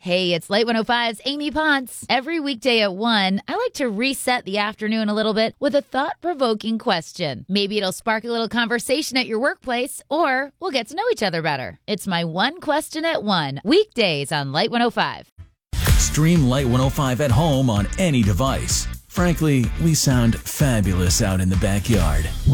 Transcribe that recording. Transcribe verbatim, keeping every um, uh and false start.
Hey, it's Light one oh five's Amy Ponce. Every weekday at one, I like to reset the afternoon a little bit with a thought-provoking question. Maybe it'll spark a little conversation at your workplace, or we'll get to know each other better. It's my one question at one, weekdays on Light one oh five. Stream Light one oh five at home on any device. Frankly, we sound fabulous out in the backyard.